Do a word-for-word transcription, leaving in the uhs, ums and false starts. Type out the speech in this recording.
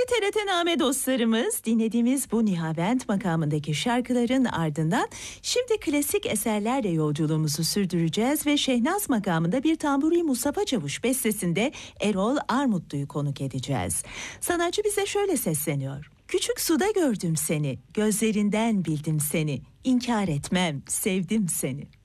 T R T-name dostlarımız, dinlediğimiz bu Nihavent makamındaki şarkıların ardından şimdi klasik eserlerle yolculuğumuzu sürdüreceğiz ve Şehnaz makamında bir Tamburi Mustafa Çavuş bestesinde Erol Armutlu'yu konuk edeceğiz. Sanatçı bize şöyle sesleniyor: küçük suda gördüm seni, gözlerinden bildim seni, İnkar etmem, sevdim seni.